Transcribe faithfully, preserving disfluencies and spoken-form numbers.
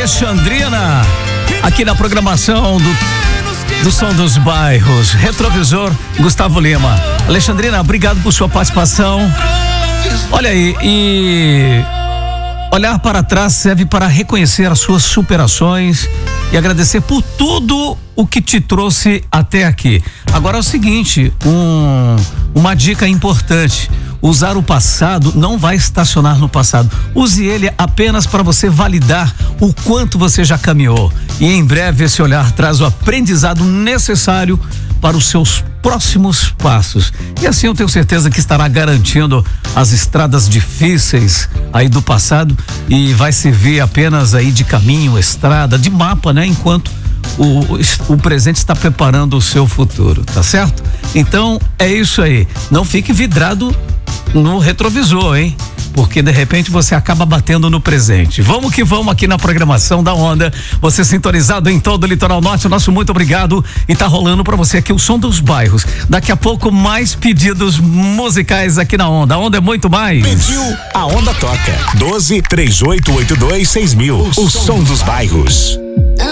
Alexandrina, aqui na programação do, do Som dos Bairros. Retrovisor, Gustavo Lima. Alexandrina, obrigado por sua participação. Olha aí, e olhar para trás serve para reconhecer as suas superações e agradecer por tudo o que te trouxe até aqui. Agora é o seguinte, um, uma dica importante: usar o passado não vai estacionar no passado. Use ele apenas para você validar o quanto você já caminhou. E em breve esse olhar traz o aprendizado necessário para os seus próximos passos. E assim eu tenho certeza que estará garantindo as estradas difíceis aí do passado e vai servir apenas aí de caminho, estrada, de mapa, né? Enquanto o, o presente está preparando o seu futuro, tá certo? Então é isso aí. Não fique vidrado no retrovisor, hein? Porque de repente você acaba batendo no presente. Vamos que vamos aqui na programação da Onda. Você sintonizado em todo o Litoral Norte, nosso muito obrigado. E tá rolando pra você aqui o Som dos Bairros. Daqui a pouco mais pedidos musicais aqui na Onda. A Onda é muito mais. Pediu, a Onda toca. doze, três oito oito dois, seis mil. O Som dos Bairros.